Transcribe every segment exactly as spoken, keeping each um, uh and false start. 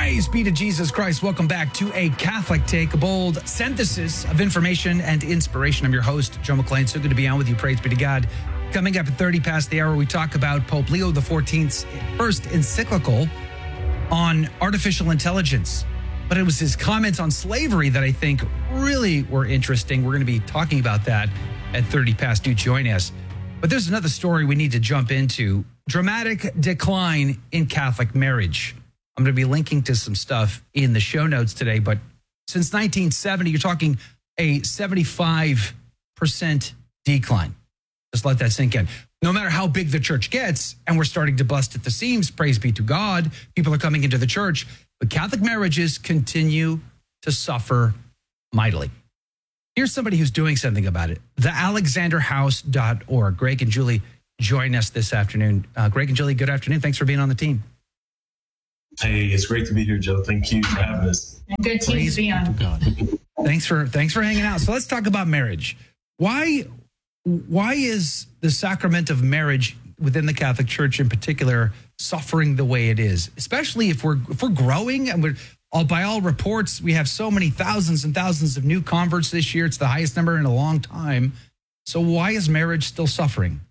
Praise be to Jesus Christ. Welcome back to A Catholic Take, a bold synthesis of information and inspiration. I'm your host, Joe McClain. So good to be on with you. Praise be to God. Coming up at thirty past the hour, we talk about Pope Leo the fourteenth's first encyclical on artificial intelligence. But it was his comments on slavery that I think really were interesting. We're going to be talking about that at thirty past. Do join us. But there's another story we need to jump into. Dramatic decline in Catholic marriage. I'm going to be linking to some stuff in the show notes today, but since nineteen seventy, you're talking a seventy-five percent decline. Just let that sink in. No matter how big the church gets, and we're starting to bust at the seams, praise be to God, people are coming into the church, but Catholic marriages continue to suffer mightily. Here's somebody who's doing something about it. the alexander house dot org. Greg and Julie join us this afternoon. Uh, Greg and Julie, good afternoon. Thanks for being on the team. Hey, it's great to be here, Joe. Thank you for having us. Good team Praise to be on. God. Thanks for thanks for hanging out. So let's talk about marriage. Why why is the sacrament of marriage within the Catholic Church in particular suffering the way it is? Especially if we're if we're growing and we're all by all reports, we have so many thousands and thousands of new converts this year. It's the highest number in a long time. So why is marriage still suffering?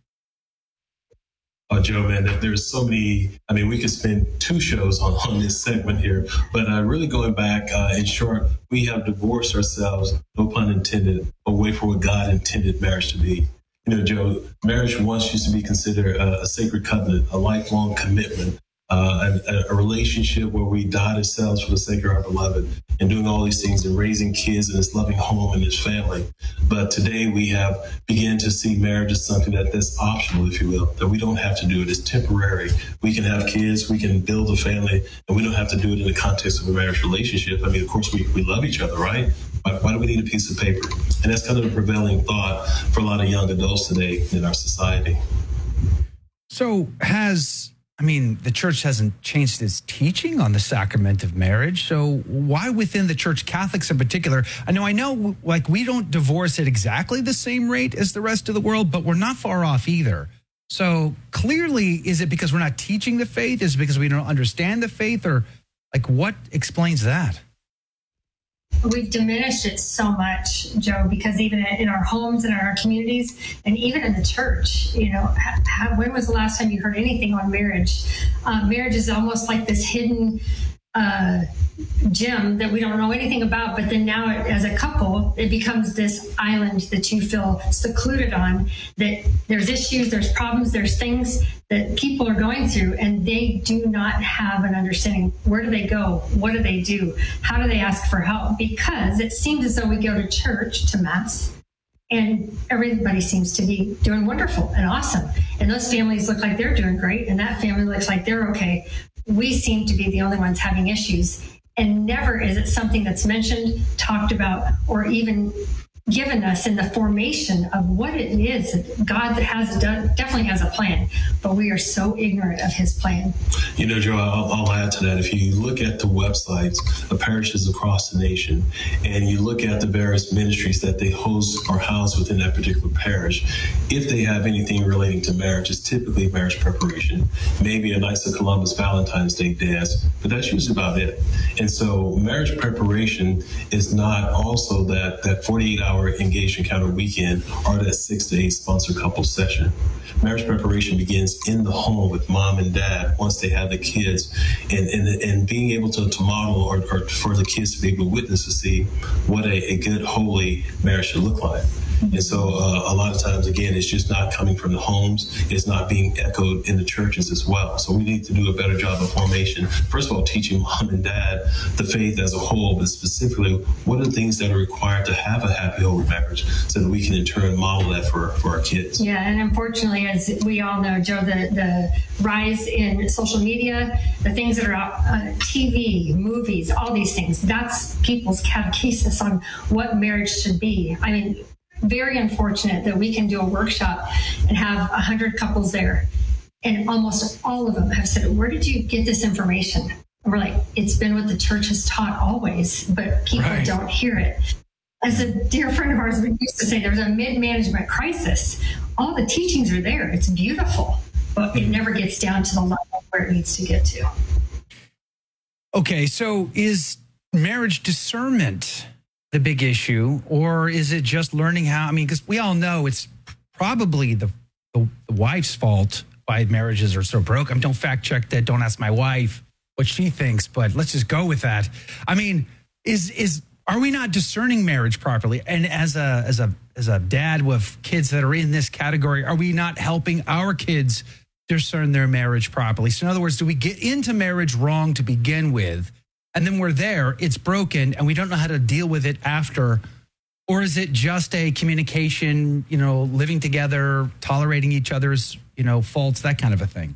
Oh, Joe, man, there's so many. I mean, we could spend two shows on, on this segment here, but uh, really going back, uh, in short, we have divorced ourselves, no pun intended, away from what God intended marriage to be. You know, Joe, marriage once used to be considered a, a sacred covenant, a lifelong commitment, uh, a, a relationship where we died ourselves for the sake of our beloved and doing all these things and raising kids in this loving home and this family. But today we have begun to see marriage as something that, that's optional, if you will, that we don't have to do it. It's temporary. We can have kids, we can build a family, and we don't have to do it in the context of a marriage relationship. I mean, of course, we, we love each other, right? Why, why do we need a piece of paper? And that's kind of the prevailing thought for a lot of young adults today in our society. So has... I mean, the church hasn't changed its teaching on the sacrament of marriage. So why within the church, Catholics in particular? I know, I know, like we don't divorce at exactly the same rate as the rest of the world, but we're not far off either. So clearly, is it because we're not teaching the faith? Is it because we don't understand the faith? Or like what explains that? We've diminished it so much, Joe, because even in our homes and in our communities and even in the church, you know, how, when was the last time you heard anything on marriage? Uh, marriage is almost like this hidden uh, gem that we don't know anything about. But then now as a couple, it becomes this island that you feel secluded on, that there's issues, there's problems, there's things that people are going through, and they do not have an understanding. Where do they go? What do they do? How do they ask for help? Because it seems as though we go to church, to Mass, and everybody seems to be doing wonderful and awesome. And those families look like they're doing great, and that family looks like they're okay. We seem to be the only ones having issues. And never is it something that's mentioned, talked about, or even given us in the formation of what it is. God that has done, definitely has a plan, but we are so ignorant of his plan. You know, Joe, I'll, I'll add to that. If you look at the websites of parishes across the nation, and you look at the various ministries that they host or house within that particular parish, if they have anything relating to marriage, it's typically marriage preparation, maybe a Knights of Columbus Valentine's Day dance, but that's usually about it. And so marriage preparation is not also that, that forty-eight hour engaged encounter weekend or that six to eight sponsor couple session. Marriage preparation begins in the home with mom and dad once they have the kids, and and, and being able to, to model or, or for the kids to be able to witness to see what a, a good, holy marriage should look like. And so uh, a lot of times, again, it's just not coming from the homes. It's not being echoed in the churches as well. So we need to do a better job of formation. First of all, teaching mom and dad the faith as a whole, but specifically, what are the things that are required to have a happy, holy marriage so that we can in turn model that for, for our kids. Yeah, and unfortunately, as we all know, Joe, the, the rise in social media, the things that are out on T V, movies, all these things, that's people's catechesis on what marriage should be. I mean, very unfortunate that we can do a workshop and have a hundred couples there, and almost all of them have said, where did you get this information? And we're like, it's been what the church has taught always, but people right. don't hear it. As a dear friend of ours, we used to say, there's a mid-management crisis. All the teachings are there. It's beautiful, but it never gets down to the level where it needs to get to. Okay, so is marriage discernment the big issue, or is it just learning how? I mean, because we all know it's probably the, the, the wife's fault why marriages are so broke. I mean, don't fact check that. Don't ask my wife what she thinks, but let's just go with that. I mean, is is are we not discerning marriage properly? And as a as a as a dad with kids that are in this category, are we not helping our kids discern their marriage properly? So in other words, do we get into marriage wrong to begin with, and then we're there, it's broken, and we don't know how to deal with it after? Or is it just a communication, you know, living together, tolerating each other's, you know, faults, that kind of a thing?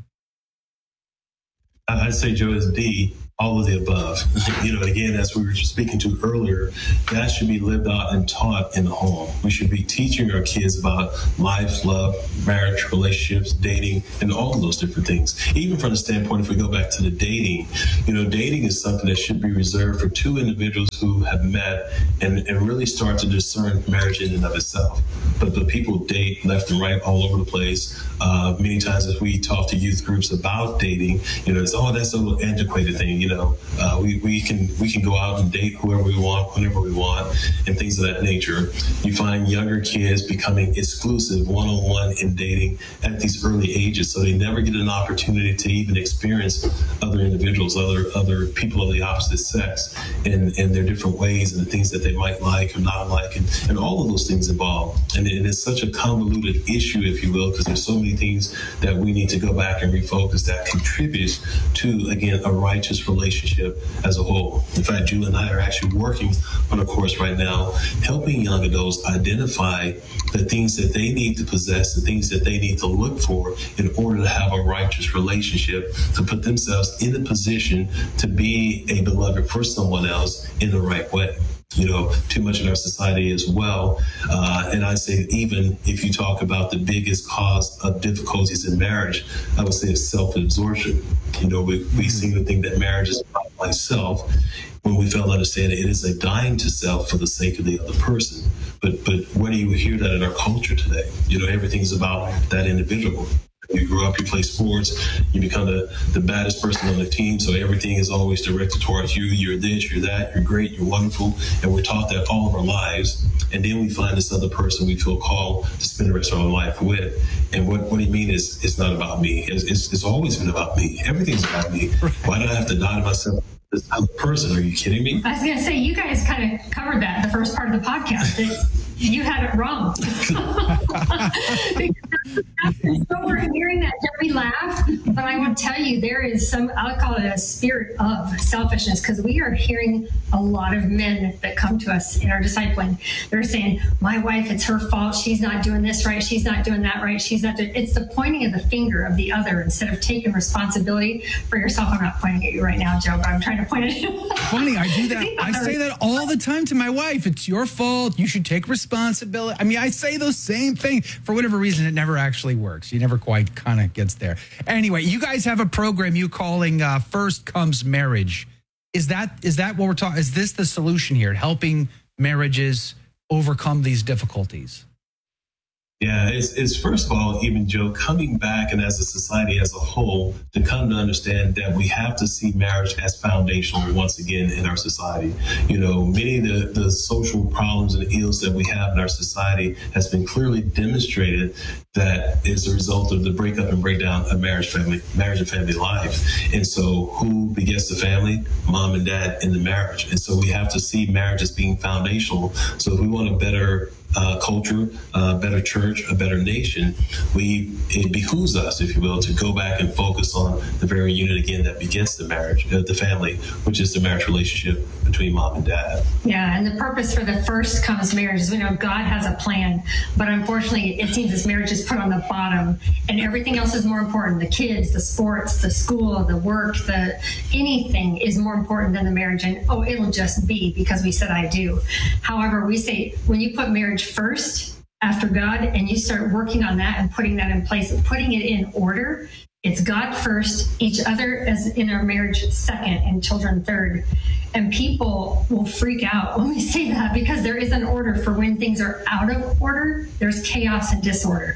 I'd say, Joe, is D, all of the above. You know, again, as we were speaking to earlier, that should be lived out and taught in the home. We should be teaching our kids about life, love, marriage, relationships, dating, and all of those different things. Even from the standpoint, if we go back to the dating, you know, dating is something that should be reserved for two individuals who have met and, and really start to discern marriage in and of itself. But but people date left and right all over the place. Uh, many times as we talk to youth groups about dating, you know, it's, oh, that's a little antiquated thing. You know, uh, we, we can we can go out and date whoever we want, whenever we want, and things of that nature. You find younger kids becoming exclusive one-on-one in dating at these early ages, so they never get an opportunity to even experience other individuals, other other people of the opposite sex, and, and their different ways and the things that they might like or not like, and, and all of those things involved. And it is such a convoluted issue, if you will, because there's so many things that we need to go back and refocus that contributes to, again, a righteous relationship as a whole. In fact, Julie and I are actually working on a course right now, helping young adults identify the things that they need to possess, the things that they need to look for in order to have a righteous relationship, to put themselves in a position to be a beloved for someone else in the right way. You know, too much in our society as well. Uh, and I say, even if you talk about the biggest cause of difficulties in marriage, I would say it's self-absorption. You know, we, we seem to think that marriage is about myself, when we fail to understand that it is a dying to self for the sake of the other person. But but where do you hear that in our culture today? You know, everything's about that individual. You grow up, you play sports, you become the, the baddest person on the team, so everything is always directed towards you. You're this, you're that, you're great, you're wonderful, and we're taught that all of our lives. And then we find this other person we feel called to spend the rest of our life with. And what, what do you mean is it's not about me? It's, it's, it's always been about me. Everything's about me. Why do I have to die to myself? This other person? Are you kidding me? I was going to say, you guys kind of covered that the first part of the podcast. That you had it wrong. So we're hearing that, we laugh, but I will tell you, there is some, I'll call it a spirit of selfishness, because we are hearing a lot of men that come to us in our discipling. They're saying, my wife, it's her fault. She's not doing this right. She's not doing that right. She's not doing, it's the pointing of the finger of the other instead of taking responsibility for yourself. I'm not pointing at you right now, Joe, but I'm trying to point at you. Funny, I do that. I say that all the time to my wife. It's your fault. You should take responsibility. I mean, I say those same things. For whatever reason, it never actually works. You never quite kind of gets there. Anyway, you guys have a program you calling uh, First Comes Marriage. Is that is that what we're talking? Is this the solution here, helping marriages overcome these difficulties? Yeah, it's, it's first of all, even Joe, coming back and as a society as a whole, to come to understand that we have to see marriage as foundational once again in our society. You know, many of the, the social problems and ills that we have in our society has been clearly demonstrated that is a result of the breakup and breakdown of marriage, family, marriage and family life. And so who begets the family? Mom and dad in the marriage. And so we have to see marriage as being foundational. So if we want a better Uh, culture, a better church, a better nation, we it behooves us, if you will, to go back and focus on the very unit again that begins the marriage, uh, the family, which is the marriage relationship between mom and dad. Yeah, and the purpose for the First Comes Marriage is, we know God has a plan, but unfortunately it seems this marriage is put on the bottom and everything else is more important. The kids, the sports, the school, the work, the anything is more important than the marriage. And oh, it'll just be because we said I do. However, we say when you put marriage first after God and you start working on that and putting that in place and putting it in order, it's God first, each other as in our marriage second, and children third. And people will freak out when we say that, because there is an order for when things are out of order. There's chaos and disorder.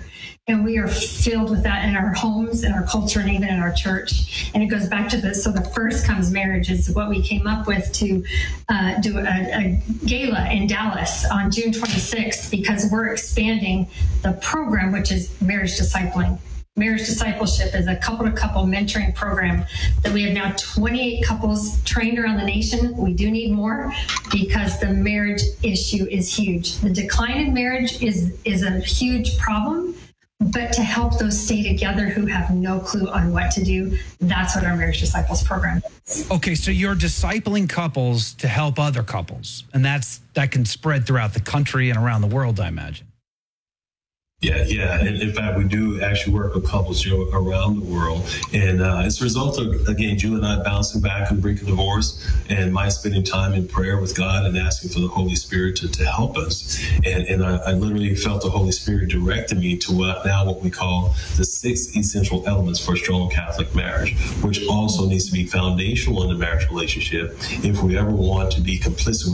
And we are filled with that in our homes, in our culture, and even in our church. And it goes back to this. So the first comes marriage is what we came up with to uh, do a, a gala in Dallas on June twenty-sixth, because we're expanding the program, which is marriage discipling. Marriage discipleship is a couple-to-couple mentoring program that we have now twenty-eight couples trained around the nation. We do need more because the marriage issue is huge. The decline in marriage is, is a huge problem. But to help those stay together who have no clue on what to do, that's what our Marriage Disciples program is. Okay, so you're discipling couples to help other couples, and that's that can spread throughout the country and around the world, I imagine. Yeah, yeah. And in fact, we do actually work with couples, you know, around the world. And uh, it's a result of, again, Julie and I bouncing back on the brink of divorce and my spending time in prayer with God and asking for the Holy Spirit to, to help us. And, and I, I literally felt the Holy Spirit directed me to what now what we call the six essential elements for a strong Catholic marriage, which also needs to be foundational in the marriage relationship if we ever want to be complicit